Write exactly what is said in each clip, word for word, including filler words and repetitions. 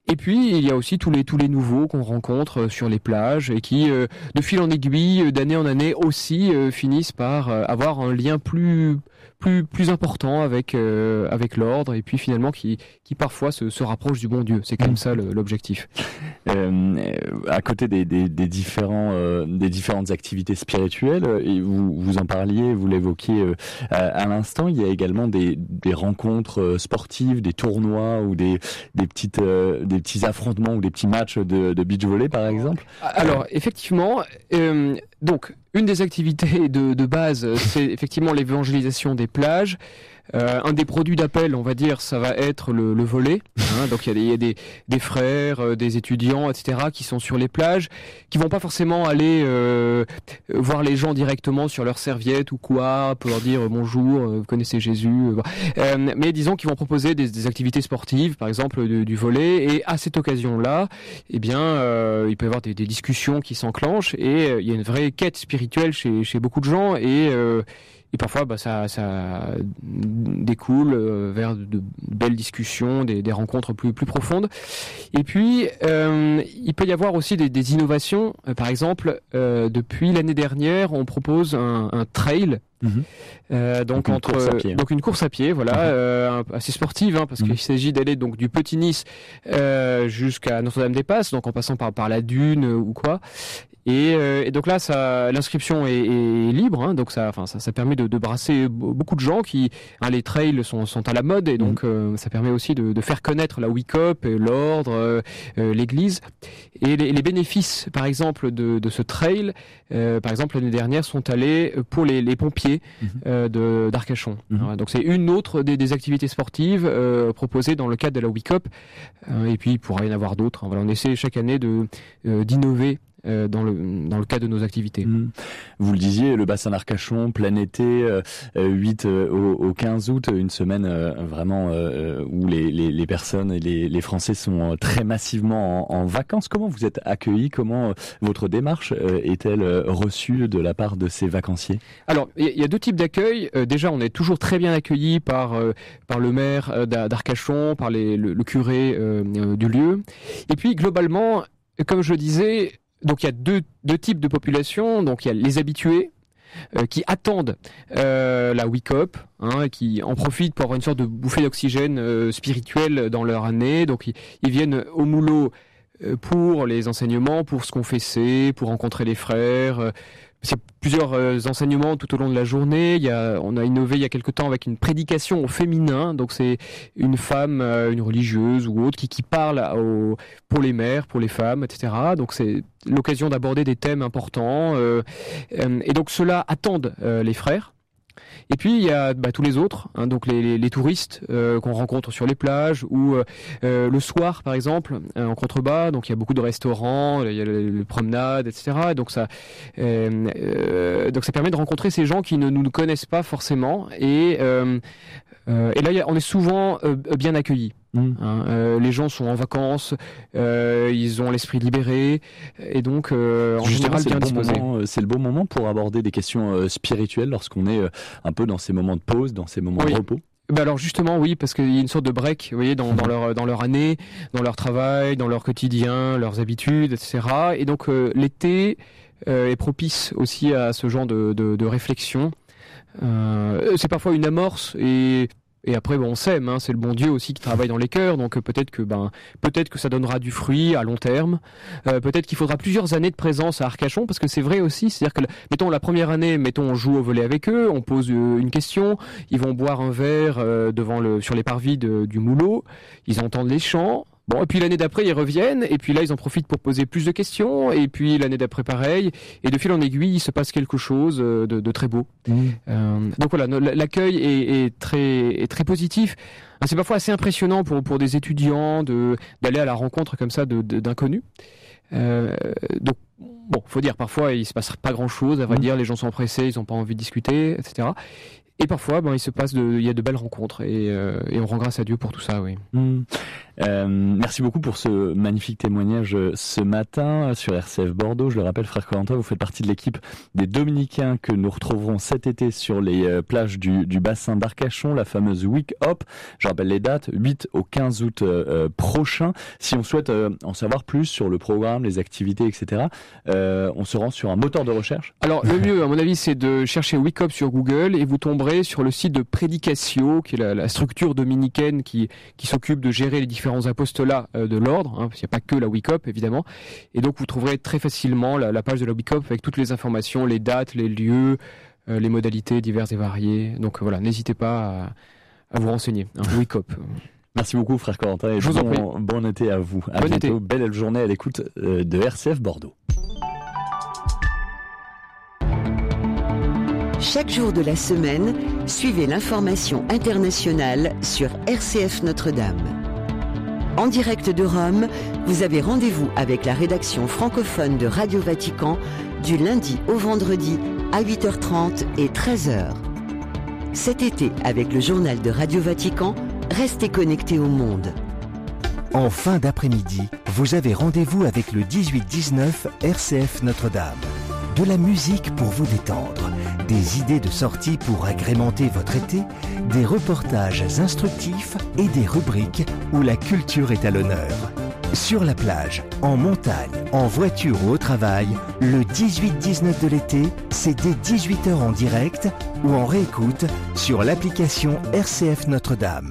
Et puis il y a aussi tous les tous les nouveaux qu'on rencontre sur les plages et qui, euh, de fil en aiguille, d'année en année aussi, euh, finissent par euh, avoir un lien plus plus plus important avec euh, avec l'ordre et puis finalement qui qui parfois se, se rapprochent du bon Dieu. C'est quand même ça le, l'objectif. Euh, à côté des des, des différents euh, des différentes activités spirituelles, et vous vous en parliez, vous l'évoquiez euh, à, à l'instant, il y a également des des rencontres sportives, des tournois ou des des petites euh, des petits affrontements ou des petits matchs de de beach volley par exemple. Alors effectivement, euh, donc une des activités de, de base, c'est effectivement l'évangélisation des plages. Euh, un des produits d'appel, on va dire, ça va être le, le volley. Hein, donc il y a, des, il y a des, des frères, euh, des étudiants, et cetera, qui sont sur les plages, qui vont pas forcément aller euh, voir les gens directement sur leur serviette ou quoi, pour leur dire bonjour, euh, vous connaissez Jésus. Euh, mais disons qu'ils vont proposer des, des activités sportives, par exemple du, du volley. Et à cette occasion-là, eh bien, euh, il peut y avoir des, des discussions qui s'enclenchent et euh, il y a une vraie quête spirituelle chez, chez beaucoup de gens et euh, Et parfois, bah, ça, ça découle euh, vers de, de belles discussions, des, des rencontres plus, plus profondes. Et puis, euh, il peut y avoir aussi des, des innovations. Euh, par exemple, euh, depuis l'année dernière, on propose un, un trail. Mmh. Euh, donc, donc, entre, une pied, hein. donc une course à pied, voilà, mmh. euh, assez sportive, hein, parce mmh. qu'il s'agit d'aller donc du Petit Nice euh, jusqu'à Notre-Dame-des-Passes, donc en passant par, par la dune euh, ou quoi. Et, euh, et donc là, ça, l'inscription est, est libre, hein, donc ça, enfin, ça, ça permet de, de brasser beaucoup de gens qui, hein, les trails sont, sont à la mode, et donc mmh. euh, ça permet aussi de, de faire connaître la Wicop, l'ordre, euh, euh, l'Église, et les, les bénéfices, par exemple, de, de ce trail, euh, par exemple l'année dernière, sont allés pour les, les pompiers mmh. euh, de d'Arcachon. Mmh. Voilà, donc c'est une autre des, des activités sportives euh, proposées dans le cadre de la Wicop, euh, et puis il pourra y en avoir d'autres. Hein. Voilà, on essaie chaque année de euh, d'innover. Euh, dans le dans le cadre de nos activités. Mmh. Vous le disiez, le bassin d'Arcachon, plein été, euh, huit euh, au, au quinze août, une semaine euh, vraiment euh, où les, les, les personnes et les, les Français sont très massivement en, en vacances. Comment vous êtes accueillis ? Comment euh, votre démarche euh, est-elle reçue de la part de ces vacanciers ? Alors, il y, y a deux types d'accueil. Euh, déjà, on est toujours très bien accueillis par euh, par le maire euh, d'Arcachon, par les, le, le curé euh, euh, du lieu. Et puis, globalement, comme je le disais, donc il y a deux, deux types de populations. Donc il y a les habitués euh, qui attendent euh, la Wicop, hein, qui en profitent pour avoir une sorte de bouffée d'oxygène euh, spirituel dans leur année. Donc ils, ils viennent au Moulot euh, pour les enseignements, pour se confesser, pour rencontrer les frères. Euh, Il y a plusieurs euh, enseignements tout au long de la journée. Il y a, on a innové il y a quelque temps avec une prédication au féminin. Donc c'est une femme, euh, une religieuse ou autre qui, qui parle au, pour les mères, pour les femmes, et cetera. Donc c'est l'occasion d'aborder des thèmes importants. Euh, euh, et donc ceux-là attendent euh, les frères. Et puis il y a bah, tous les autres, hein, donc les, les, les touristes euh, qu'on rencontre sur les plages ou euh, le soir par exemple euh, en contrebas. Donc il y a beaucoup de restaurants, il y a les, les promenades, et cetera. Donc ça, euh, euh, donc ça permet de rencontrer ces gens qui ne nous connaissent pas forcément. Et, euh, euh, et là y a, on est souvent euh, bien accueillis. Mmh. Hein, euh, les gens sont en vacances, euh, ils ont l'esprit libéré et donc euh, en Justement, général bien bon disposés. Moment, c'est le bon moment pour aborder des questions euh, spirituelles lorsqu'on est euh, un peu dans ces moments de pause, dans ces moments oui. de repos. Ben alors justement oui, parce qu'il y a une sorte de break, vous voyez, dans, dans leur dans leur année, dans leur travail, dans leur quotidien, leurs habitudes, et cetera. Et donc euh, l'été euh, est propice aussi à ce genre de de, de réflexion. Euh, c'est parfois une amorce et Et après, bon, on s'aime, hein, c'est le bon Dieu aussi qui travaille dans les cœurs, donc euh, peut-être que, ben, peut-être que ça donnera du fruit à long terme. Euh, peut-être qu'il faudra plusieurs années de présence à Arcachon, parce que c'est vrai aussi, c'est-à-dire que, mettons la première année, mettons on joue au volley avec eux, on pose euh, une question, ils vont boire un verre euh, devant le sur les parvis de, du Moulot, ils entendent les chants. Bon, et puis l'année d'après, ils reviennent, et puis là, ils en profitent pour poser plus de questions, et puis l'année d'après, pareil, et de fil en aiguille, il se passe quelque chose de, de très beau. Mmh. Euh, donc voilà, l'accueil est, est, très, est très positif. C'est parfois assez impressionnant pour, pour des étudiants de, d'aller à la rencontre comme ça de, de, d'inconnus. Euh, donc, bon, faut dire, parfois, il se passe pas grand-chose, à vrai mmh. dire, les gens sont pressés, ils ont pas envie de discuter, et cetera. Et parfois, ben, il se passe de, il y a de belles rencontres et, euh, et on rend grâce à Dieu pour tout ça, oui. Mmh. Euh, merci beaucoup pour ce magnifique témoignage ce matin sur R C F Bordeaux. Je le rappelle, frère Corentin, vous faites partie de l'équipe des Dominicains que nous retrouverons cet été sur les plages du, du bassin d'Arcachon, la fameuse Week Hop. Je rappelle les dates, huit au quinze août euh, prochain. Si on souhaite euh, en savoir plus sur le programme, les activités, et cetera, euh, on se rend sur un moteur de recherche. Alors le mieux, à mon avis, c'est de chercher Week Hop sur Google et vous tomberez sur le site de Prédicatio, qui est la, la structure dominicaine qui, qui s'occupe de gérer les différents apostolats euh, de l'ordre, hein, parce qu'il n'y a pas que la Week Hop, évidemment. Et donc vous trouverez très facilement la, la page de la Week Hop avec toutes les informations, les dates, les lieux, euh, les modalités diverses et variées. Donc euh, voilà, n'hésitez pas à, à vous renseigner. Hein, Week Hop. Merci beaucoup, frère Corentin, et Je vous en prie. bon, bon été à vous. À Bon bientôt. été. Belle journée à l'écoute de R C F Bordeaux. Chaque jour de la semaine, suivez l'information internationale sur R C F Notre-Dame. En direct de Rome, vous avez rendez-vous avec la rédaction francophone de Radio Vatican du lundi au vendredi à huit heures trente et treize heures. Cet été, avec le journal de Radio Vatican, restez connectés au monde. En fin d'après-midi, vous avez rendez-vous avec le dix-huit dix-neuf R C F Notre-Dame. De la musique pour vous détendre, des idées de sortie pour agrémenter votre été, des reportages instructifs et des rubriques où la culture est à l'honneur. Sur la plage, en montagne, en voiture ou au travail, le dix-huit dix-neuf de l'été, c'est dès dix-huit heures en direct ou en réécoute sur l'application R C F Notre-Dame.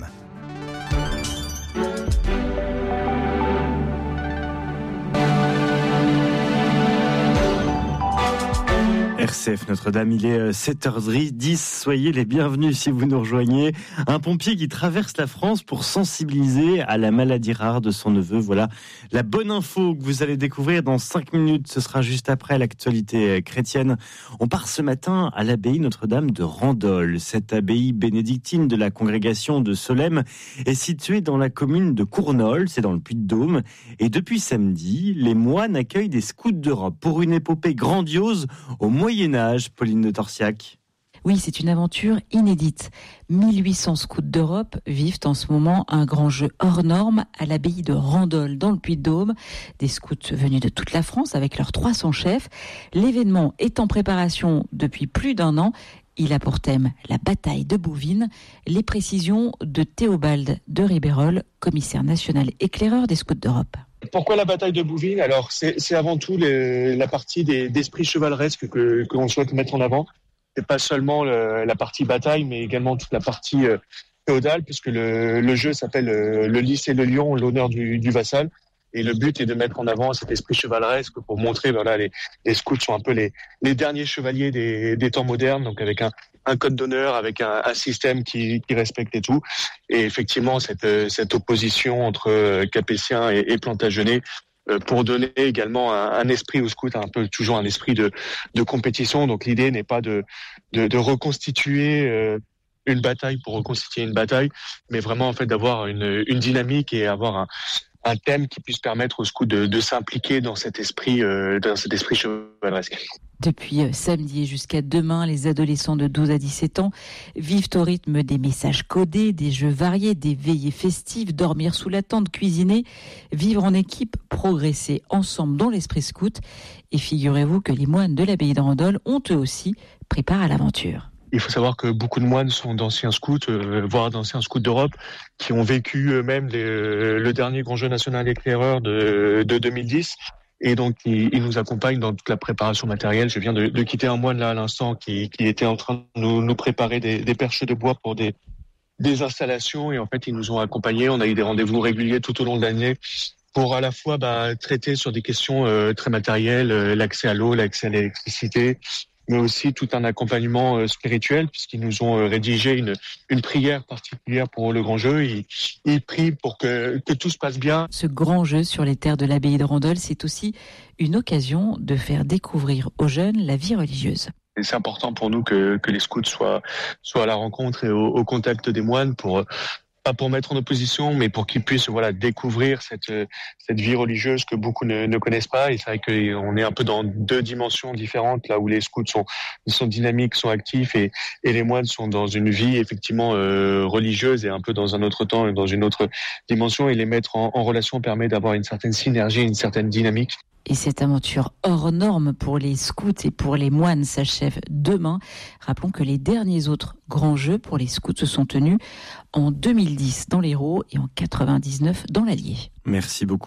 R C F Notre-Dame, il est sept heures dix, soyez les bienvenus si vous nous rejoignez. Un pompier qui traverse la France pour sensibiliser à la maladie rare de son neveu. Voilà la bonne info que vous allez découvrir dans cinq minutes. Ce sera juste après l'actualité chrétienne. On part ce matin à l'abbaye Notre-Dame de Randol. Cette abbaye bénédictine de la congrégation de Solesmes est située dans la commune de Cournol, c'est dans le Puy-de-Dôme. Et depuis samedi, les moines accueillent des scouts d'Europe pour une épopée grandiose au Moyen-Âge, Pauline de Torsiac. Oui, c'est une aventure inédite. mille huit cents scouts d'Europe vivent en ce moment un grand jeu hors norme à l'abbaye de Randol, dans le Puy-de-Dôme. Des scouts venus de toute la France avec leurs trois cents chefs. L'événement est en préparation depuis plus d'un an. Il a pour thème la bataille de Bouvines. Les précisions de Théobald de Ribérol, commissaire national éclaireur des scouts d'Europe. Pourquoi la bataille de Bouvines ? Alors, c'est, c'est avant tout les, la partie des, d'esprit chevaleresque que, que l'on souhaite mettre en avant. C'est pas seulement le, la partie bataille, mais également toute la partie euh, féodale, puisque le, le jeu s'appelle euh, le lys et le lion, l'honneur du, du vassal. Et le but est de mettre en avant cet esprit chevaleresque pour montrer, voilà, les, les scouts sont un peu les, les derniers chevaliers des, des temps modernes, donc avec un, un code d'honneur, avec un, un système qui, qui respecte et tout. Et effectivement, cette, cette opposition entre Capétiens et, et Plantagenets, pour donner également un, un esprit aux scouts, un peu toujours un esprit de, de compétition. Donc l'idée n'est pas de, de, de reconstituer euh, une bataille pour reconstituer une bataille, mais vraiment en fait d'avoir une, une dynamique et avoir un un thème qui puisse permettre aux scouts de, de s'impliquer dans cet esprit, euh, dans cet esprit chevaleresque. Depuis samedi et jusqu'à demain, les adolescents de douze à dix-sept ans vivent au rythme des messages codés, des jeux variés, des veillées festives, dormir sous la tente, cuisiner, vivre en équipe, progresser ensemble dans l'esprit scout. Et figurez-vous que les moines de l'abbaye de Randol ont eux aussi pris part à l'aventure. Il faut savoir que beaucoup de moines sont d'anciens scouts, euh, voire d'anciens scouts d'Europe, qui ont vécu eux-mêmes les, euh, le dernier grand jeu national éclaireur de, de deux mille dix. Et donc, ils, ils nous accompagnent dans toute la préparation matérielle. Je viens de, de quitter un moine là à l'instant qui, qui était en train de nous, nous préparer des, des perches de bois pour des, des installations. Et en fait, ils nous ont accompagnés. On a eu des rendez-vous réguliers tout au long de l'année pour à la fois bah, traiter sur des questions euh, très matérielles, euh, l'accès à l'eau, l'accès à l'électricité, mais aussi tout un accompagnement euh, spirituel, puisqu'ils nous ont euh, rédigé une, une prière particulière pour le grand jeu. Ils, ils prient pour que, que tout se passe bien. Ce grand jeu sur les terres de l'abbaye de Randol, c'est aussi une occasion de faire découvrir aux jeunes la vie religieuse. Et c'est important pour nous que, que les scouts soient, soient à la rencontre et au, au contact des moines pour pas pour mettre en opposition, mais pour qu'ils puissent voilà découvrir cette cette vie religieuse que beaucoup ne, ne connaissent pas. Et c'est vrai qu'on est un peu dans deux dimensions différentes, là où les scouts sont sont dynamiques, sont actifs, et et les moines sont dans une vie effectivement euh, religieuse et un peu dans un autre temps, dans une autre dimension. Et les mettre en, en relation permet d'avoir une certaine synergie, une certaine dynamique. Et cette aventure hors norme pour les scouts et pour les moines s'achève demain. Rappelons que les derniers autres grands jeux pour les scouts se sont tenus en deux mille dix dans l'Hérault et en quatre-vingt-dix-neuf dans l'Allier. Merci beaucoup.